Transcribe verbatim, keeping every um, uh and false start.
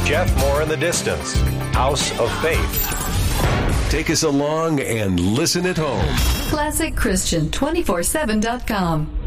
Jeff Moore in the Distance, House of Faith. Take us along and listen at home. Classic Christian two forty-seven dot com.